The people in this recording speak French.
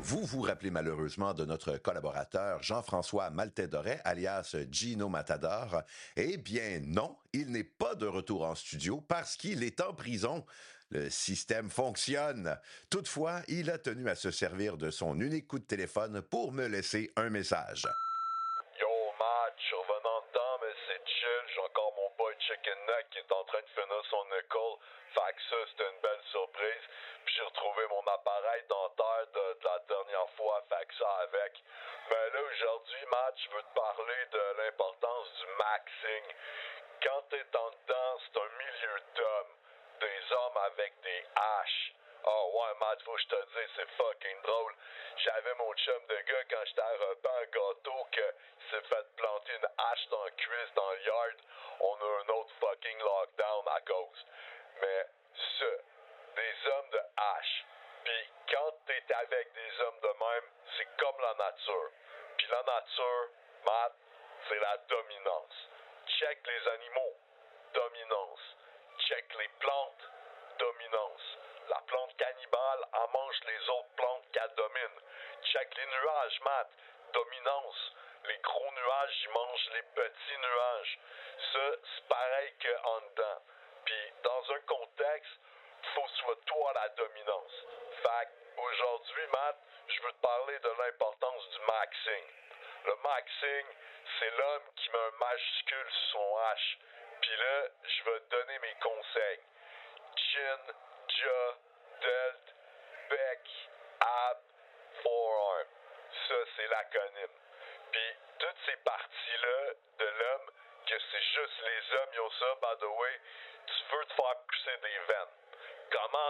Vous vous rappelez malheureusement de notre collaborateur Jean-François Maltais-Doré, alias Gino Matador. Eh bien non, il n'est pas de retour en studio parce qu'il est en prison. Le système fonctionne. Toutefois, il a tenu à se servir de son unique coup de téléphone pour me laisser un message. Yo, Matt, je suis revenant dedans, mais c'est chill. J'ai encore mon boy Chicken Neck qui est en train de finir son école. Fait que ça, c'était une belle surprise. Puis j'ai retrouvé mon appareil dentaire de la dernière fois. Fait que ça avec. Mais là, aujourd'hui, Matt, je veux te parler de l'importance du maxing. Quand t'es en dedans, c'est un milieu d'hommes. Des hommes avec des haches. Oh ouais, Matt, faut que je te dise, c'est fucking drôle. J'avais mon chum de gars quand j'étais à repas un gâteau que s'est fait planter une hache dans le cuisse dans le yard. On a un autre fucking lockdown à cause. Mais ça, des hommes de hache. Puis quand t'es avec des hommes de même, c'est comme la nature. Puis la nature, Matt, c'est la dominance. Check les animaux, dominance. Check les plantes, dominance. La plante cannibale, elle mange les autres plantes qu'elle domine. Check les nuages, Matt, dominance. Les gros nuages, ils mangent les petits nuages. Ça, c'est pareil qu'en dedans. Puis, dans un contexte, faut que ce soit toi la dominance. Fait aujourd'hui, Matt, je veux te parler de l'importance du maxing. Le maxing, c'est l'homme qui met un majuscule sur son H. Puis là, je vais te donner mes conseils. Chin, jaw, delt, bec, ab, forearm. Ça, c'est l'acronyme. Puis toutes ces parties-là de l'homme, que c'est juste les hommes qui ont ça, by the way, tu veux te faire pousser des veines. Comment